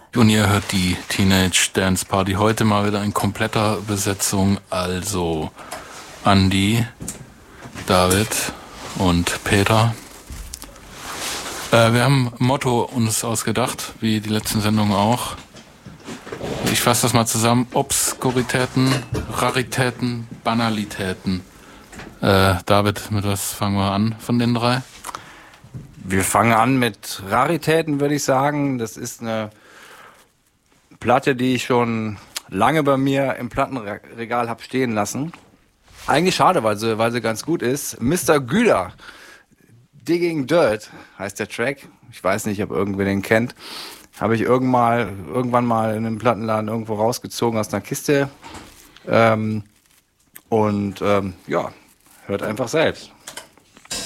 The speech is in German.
Und ihr hört die Teenage Dance Party. Heute mal wieder in kompletter Besetzung. Also Andi, David und Peter. Wir haben ein Motto uns ausgedacht, wie die letzten Sendungen auch. Ich fasse das mal zusammen. Obskuritäten, Raritäten, Banalitäten. David, mit was fangen wir an von den drei? Wir fangen an mit Raritäten, würde ich sagen. Das ist eine Platte, die ich schon lange bei mir im Plattenregal habe stehen lassen. Eigentlich schade, weil sie ganz gut ist. Mr. Güler, Digging Dirt heißt der Track. Ich weiß nicht, ob irgendwer den kennt. Habe ich irgendwann mal in einem Plattenladen irgendwo rausgezogen aus einer Kiste. Ja, hört einfach selbst.